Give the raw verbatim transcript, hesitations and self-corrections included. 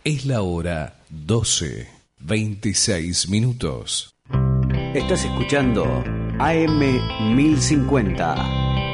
Es la hora doce, veintiséis minutos. Estás escuchando A M mil cincuenta.